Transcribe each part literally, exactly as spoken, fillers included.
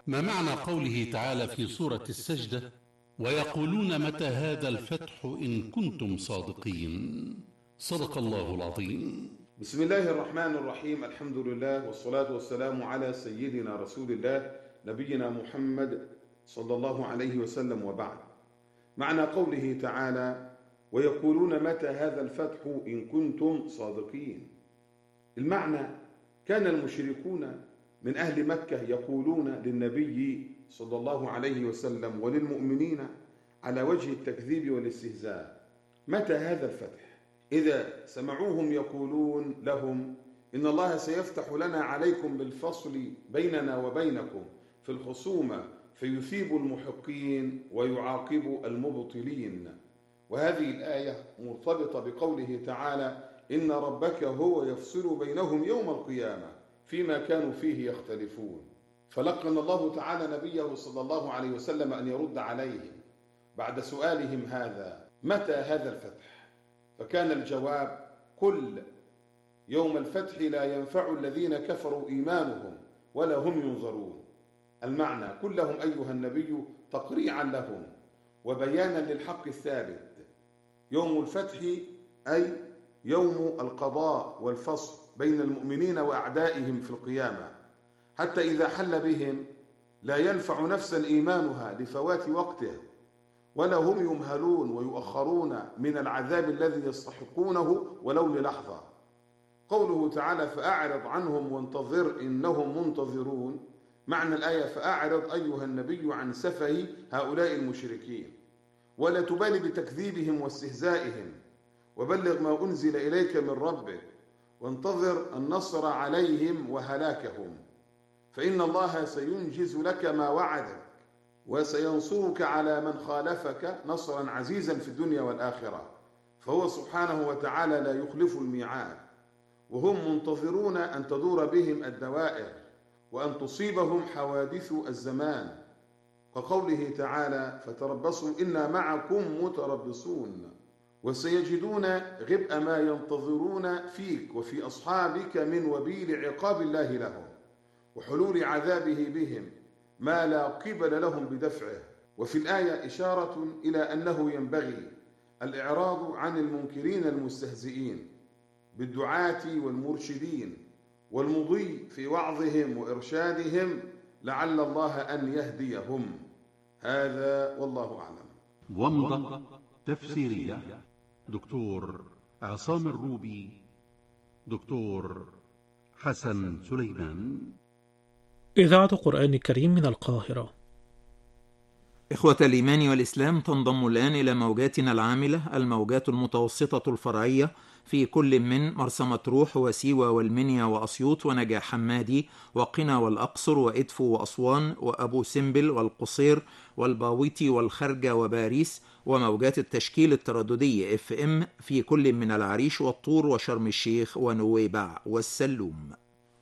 ما معنى قوله تعالى في سورة السجدة: ويقولون متى هذا الفتح إن كنتم صادقين؟ صدق الله العظيم. بسم الله الرحمن الرحيم. الحمد لله والصلاة والسلام على سيدنا رسول الله نبينا محمد صلى الله عليه وسلم، وبعد. معنى قوله تعالى: ويقولون متى هذا الفتح إن كنتم صادقين. المعنى: كان المشركون من أهل مكة يقولون للنبي صلى الله عليه وسلم وللمؤمنين على وجه التكذيب والاستهزاء: متى هذا الفتح؟ إذا سمعوهم يقولون لهم: إن الله سيفتح لنا عليكم بالفصل بيننا وبينكم في الخصومة فيثيب المحقين ويعاقب المبطلين. وهذه الآية مرتبطة بقوله تعالى: إن ربك هو يفصل بينهم يوم القيامة فيما كانوا فيه يختلفون. فلقن الله تعالى نبيه صلى الله عليه وسلم أن يرد عليهم بعد سؤالهم هذا: متى هذا الفتح؟ فكان الجواب: قل يوم الفتح لا ينفع الذين كفروا إيمانهم ولا هم ينظرون. المعنى: قل لهم أيها النبي تقريعا لهم وبيانا للحق الثابت: يوم الفتح أي يوم القضاء والفصل بين المؤمنين وأعدائهم في القيامة، حتى إذا حل بهم لا ينفع نفسا إيمانها لفوات وقته، ولا هم يمهلون ويؤخرون من العذاب الذي يستحقونه ولو للحظة. قوله تعالى: فأعرض عنهم وانتظر إنهم منتظرون. معنى الآية: فأعرض أيها النبي عن سفه هؤلاء المشركين، ولا تبالي بتكذيبهم واستهزائهم، وبلغ ما أنزل إليك من ربك، وانتظر النصر عليهم وهلاكهم، فإن الله سينجز لك ما وعدك وسينصرك على من خالفك نصرا عزيزا في الدنيا والآخرة، فهو سبحانه وتعالى لا يخلف الميعاد. وهم منتظرون أن تدور بهم الدوائر وأن تصيبهم حوادث الزمان، كقوله تعالى: فتربصوا إنا معكم متربصون. وسيجدون غبء ما ينتظرون فيك وفي أصحابك من وبيل عقاب الله لهم وحلول عذابه بهم ما لا قبل لهم بدفعه. وفي الآية إشارة إلى أنه ينبغي الإعراض عن المنكرين المستهزئين بالدعاة والمرشدين والمضي في وعظهم وإرشادهم لعل الله أن يهديهم. هذا والله أعلم. ومضة تفسيرية: دكتور عصام الروبي، دكتور حسن سليمان. إذاعة قرآن الكريم من القاهرة. إخوة الإيمان والإسلام، تنضم الآن إلى موجاتنا العاملة الموجات المتوسطة الفرعية في كل من مرسى مطروح وسيوة والمنيا وأسيوط ونجع حمادي وقنا والأقصر وإدفو وأسوان وأبو سمبل والقصير والباويتي والخرجة وباريس، وموجات التشكيل الترددي اف ام في كل من العريش والطور وشرم الشيخ ونويبع والسلوم.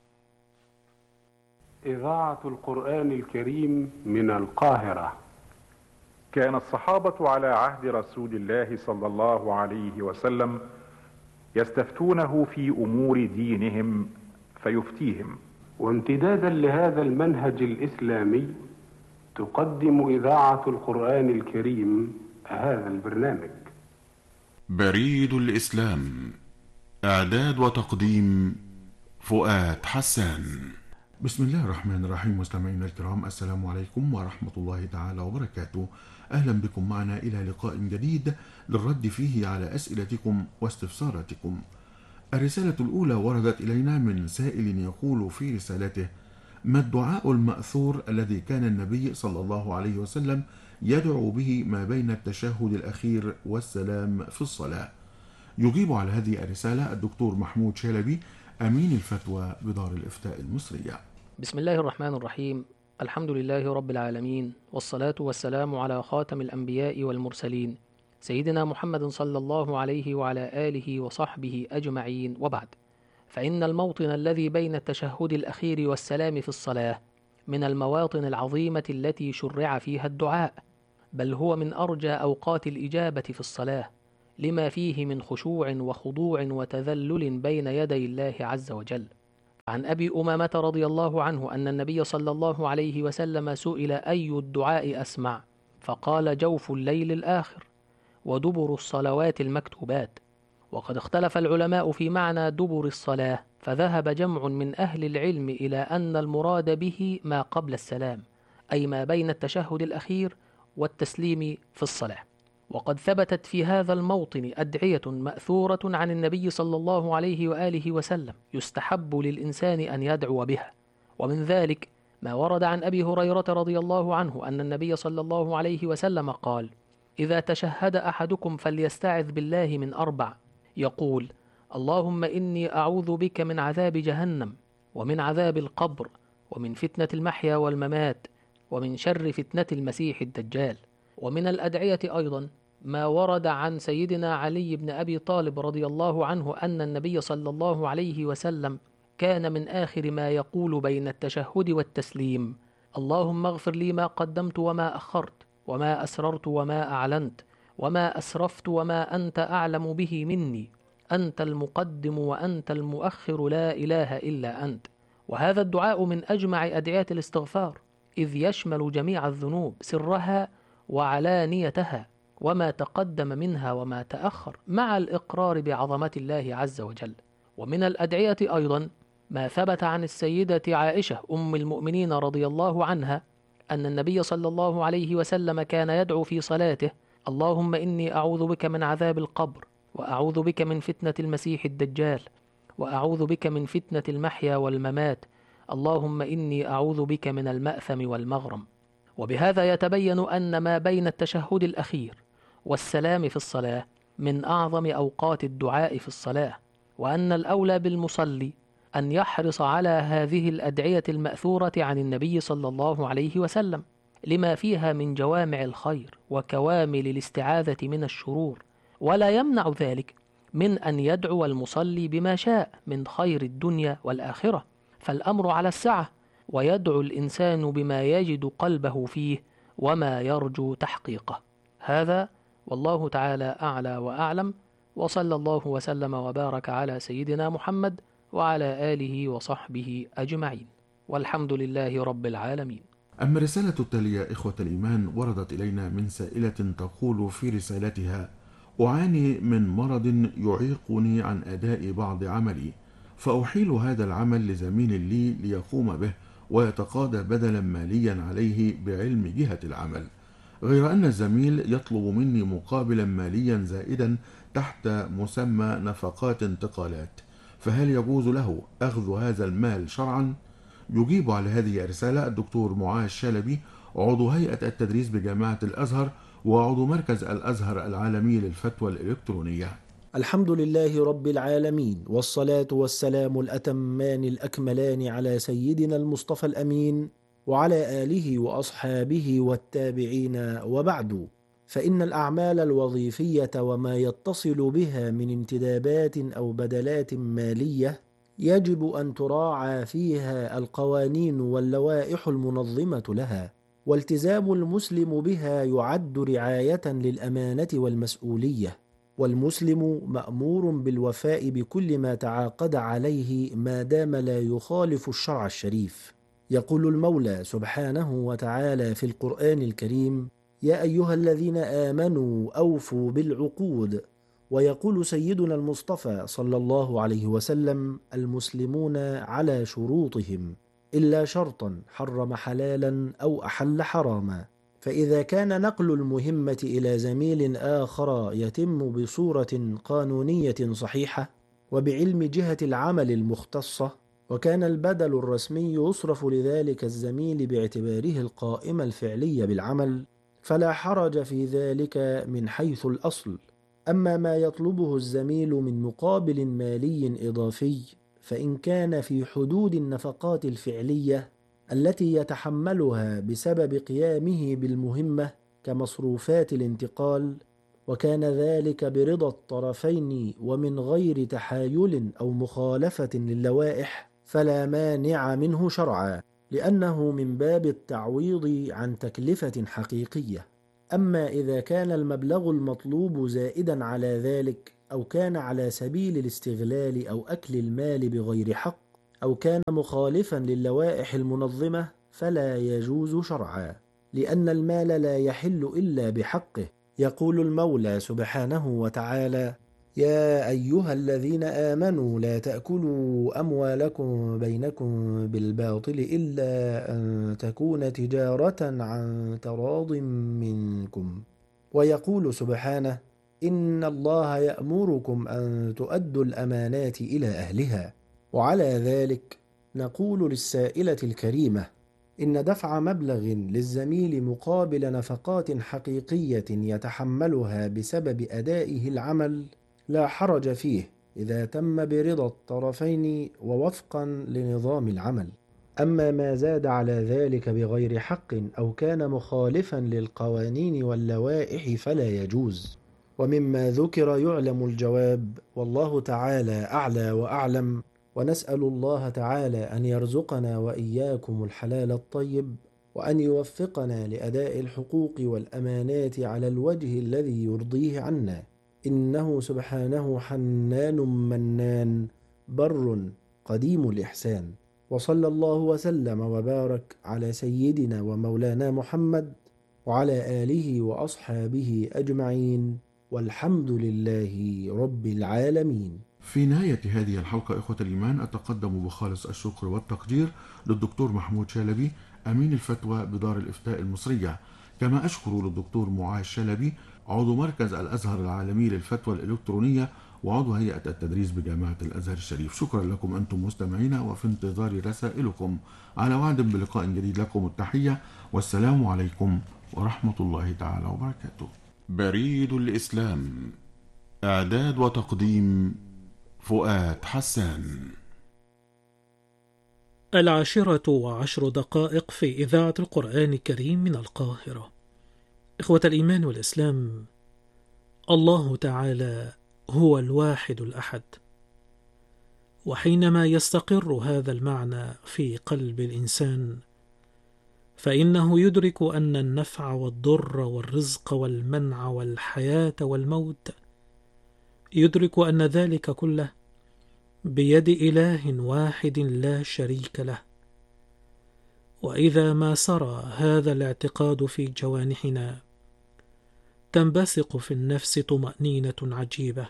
إذاعة القرآن الكريم من القاهرة. كان الصحابة على عهد رسول الله صلى الله عليه وسلم يستفتونه في أمور دينهم فيفتيهم. وامتدادا لهذا المنهج الإسلامي تقدم إذاعة القرآن الكريم هذا البرنامج. بريد الإسلام، إعداد وتقديم فؤاد حسان. بسم الله الرحمن الرحيم. مستمعينا الكرام، السلام عليكم ورحمة الله تعالى وبركاته. أهلا بكم معنا إلى لقاء جديد للرد فيه على أسئلتكم واستفساراتكم. الرسالة الأولى وردت إلينا من سائل يقول في رسالته: ما الدعاء المأثور الذي كان النبي صلى الله عليه وسلم يدعو به ما بين التشهد الأخير والسلام في الصلاة؟ يجيب على هذه الرسالة الدكتور محمود شلبي، أمين الفتوى بدار الإفتاء المصرية. بسم الله الرحمن الرحيم. الحمد لله رب العالمين، والصلاة والسلام على خاتم الأنبياء والمرسلين سيدنا محمد صلى الله عليه وعلى آله وصحبه أجمعين، وبعد. فإن الموطن الذي بين التشهد الأخير والسلام في الصلاة من المواطن العظيمة التي شرع فيها الدعاء، بل هو من أرجى أوقات الإجابة في الصلاة، لما فيه من خشوع وخضوع وتذلل بين يدي الله عز وجل. عن أبي أمامة رضي الله عنه أن النبي صلى الله عليه وسلم سئل أي الدعاء أسمع، فقال جوف الليل الآخر ودبر الصلوات المكتوبات. وقد اختلف العلماء في معنى دبر الصلاة، فذهب جمع من أهل العلم إلى أن المراد به ما قبل السلام، أي ما بين التشهد الأخير والتسليم في الصلاة. وقد ثبتت في هذا الموطن أدعية مأثورة عن النبي صلى الله عليه وآله وسلم يستحب للإنسان أن يدعو بها، ومن ذلك ما ورد عن أبي هريرة رضي الله عنه أن النبي صلى الله عليه وسلم قال: إذا تشهد أحدكم فليستعذ بالله من أربع، يقول: اللهم إني أعوذ بك من عذاب جهنم ومن عذاب القبر ومن فتنة المحيا والممات ومن شر فتنة المسيح الدجال. ومن الأدعية أيضا ما ورد عن سيدنا علي بن أبي طالب رضي الله عنه أن النبي صلى الله عليه وسلم كان من آخر ما يقول بين التشهد والتسليم: اللهم اغفر لي ما قدمت وما أخرت وما أسررت وما أعلنت وما أسرفت وما أنت أعلم به مني، أنت المقدم وأنت المؤخر لا إله إلا أنت. وهذا الدعاء من أجمع أدعية الاستغفار، إذ يشمل جميع الذنوب سرها وعلانيتها وما تقدم منها وما تأخر، مع الإقرار بعظمة الله عز وجل. ومن الأدعية أيضا ما ثبت عن السيدة عائشة أم المؤمنين رضي الله عنها أن النبي صلى الله عليه وسلم كان يدعو في صلاته: اللهم إني أعوذ بك من عذاب القبر وأعوذ بك من فتنة المسيح الدجال وأعوذ بك من فتنة المحيا والممات، اللهم إني أعوذ بك من المأثم والمغرم. وبهذا يتبين أن ما بين التشهد الأخير والسلام في الصلاة من أعظم أوقات الدعاء في الصلاة، وأن الأولى بالمصلي أن يحرص على هذه الأدعية المأثورة عن النبي صلى الله عليه وسلم، لما فيها من جوامع الخير وكوامل الاستعاذة من الشرور، ولا يمنع ذلك من أن يدعو المصلي بما شاء من خير الدنيا والآخرة، فالأمر على السعة، ويدعو الإنسان بما يجد قلبه فيه وما يرجو تحقيقه. هذا والله تعالى أعلى وأعلم، وصلى الله وسلم وبارك على سيدنا محمد وعلى آله وصحبه أجمعين، والحمد لله رب العالمين. أما الرسالة التالية إخوة الإيمان وردت إلينا من سائلة تقول في رسالتها: أعاني من مرض يعيقني عن أداء بعض عملي، فأحيل هذا العمل لزميل لي ليقوم به ويتقاضى بدلا ماليا عليه بعلم جهة العمل، غير أن الزميل يطلب مني مقابلا ماليا زائدا تحت مسمى نفقات انتقالات، فهل يجوز له أخذ هذا المال شرعا؟ يجيب على هذه الرسالة الدكتور معاذ شلبي، عضو هيئة التدريس بجامعة الأزهر وعضو مركز الأزهر العالمي للفتوى الإلكترونية. الحمد لله رب العالمين، والصلاة والسلام الأتمان الأكملان على سيدنا المصطفى الأمين وعلى آله وأصحابه والتابعين، وبعد، فإن الأعمال الوظيفية وما يتصل بها من انتدابات أو بدلات مالية يجب أن تراعى فيها القوانين واللوائح المنظمة لها، والتزام المسلم بها يعد رعاية للأمانة والمسؤولية، والمسلم مأمور بالوفاء بكل ما تعاقد عليه ما دام لا يخالف الشرع الشريف. يقول المولى سبحانه وتعالى في القرآن الكريم: يا أيها الذين آمنوا أوفوا بالعقود. ويقول سيدنا المصطفى صلى الله عليه وسلم: المسلمون على شروطهم إلا شرطا حرم حلالا أو أحل حراما. فإذا كان نقل المهمة إلى زميل آخر يتم بصورة قانونية صحيحة وبعلم جهة العمل المختصة، وكان البدل الرسمي يصرف لذلك الزميل باعتباره القائمة الفعلية بالعمل، فلا حرج في ذلك من حيث الأصل. أما ما يطلبه الزميل من مقابل مالي إضافي، فإن كان في حدود النفقات الفعلية التي يتحملها بسبب قيامه بالمهمة كمصروفات الانتقال، وكان ذلك برضا الطرفين ومن غير تحايل أو مخالفة للوائح، فلا مانع منه شرعا، لأنه من باب التعويض عن تكلفة حقيقية. أما إذا كان المبلغ المطلوب زائدا على ذلك، أو كان على سبيل الاستغلال أو أكل المال بغير حق، أو كان مخالفا للوائح المنظمة فلا يجوز شرعا، لأن المال لا يحل إلا بحقه. يقول المولى سبحانه وتعالى: يا أيها الذين آمنوا لا تأكلوا أموالكم بينكم بالباطل إلا أن تكون تجارة عن تراض منكم. ويقول سبحانه: إن الله يأمركم أن تؤدوا الأمانات إلى أهلها. وعلى ذلك نقول للسائلة الكريمة: إن دفع مبلغ للزميل مقابل نفقات حقيقية يتحملها بسبب أدائه العمل لا حرج فيه إذا تم برضا الطرفين ووفقا لنظام العمل. أما ما زاد على ذلك بغير حق أو كان مخالفا للقوانين واللوائح فلا يجوز. ومما ذكر يعلم الجواب، والله تعالى أعلى وأعلم، ونسأل الله تعالى أن يرزقنا وإياكم الحلال الطيب، وأن يوفقنا لأداء الحقوق والأمانات على الوجه الذي يرضيه عنا، إنه سبحانه حنان منان بر قديم الإحسان. وصلى الله وسلم وبارك على سيدنا ومولانا محمد وعلى آله وأصحابه أجمعين، والحمد لله رب العالمين. في نهاية هذه الحلقة إخوة الإيمان أتقدم بخالص الشكر والتقدير للدكتور محمود شلبي أمين الفتوى بدار الإفتاء المصرية، كما أشكر للدكتور معاذ شلبي عضو مركز الأزهر العالمي للفتوى الإلكترونية وعضو هيئة التدريس بجامعة الأزهر الشريف. شكرا لكم أنتم مستمعين، وفي انتظار رسائلكم. على وعد بلقاء جديد، لكم التحية والسلام عليكم ورحمة الله تعالى وبركاته. بريد الإسلام، إعداد وتقديم فؤاد حسان. العاشرة وعشر دقائق في إذاعة القرآن الكريم من القاهرة. إخوة الإيمان والإسلام، الله تعالى هو الواحد الأحد، وحينما يستقر هذا المعنى في قلب الإنسان فإنه يدرك أن النفع والضر والرزق والمنع والحياة والموت، يدرك أن ذلك كله بيد إله واحد لا شريك له. وإذا ما سرى هذا الاعتقاد في جوانحنا تنبثق في النفس طمأنينة عجيبة،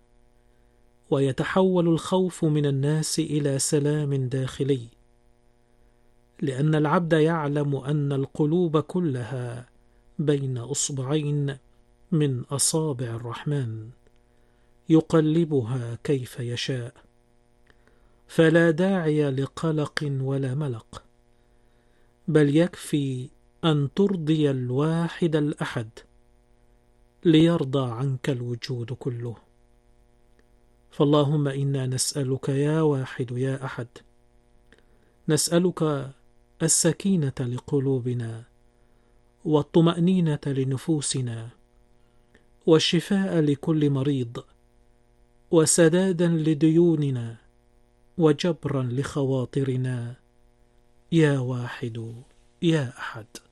ويتحول الخوف من الناس إلى سلام داخلي، لأن العبد يعلم أن القلوب كلها بين أصبعين من أصابع الرحمن يقلبها كيف يشاء، فلا داعي لقلق ولا ملق، بل يكفي أن ترضي الواحد الأحد ليرضى عنك الوجود كله. فاللهم إنا نسألك يا واحد يا أحد، نسألك السكينة لقلوبنا والطمأنينة لنفوسنا والشفاء لكل مريض وسدادا لديوننا وجبرا لخواطرنا يا واحد يا أحد.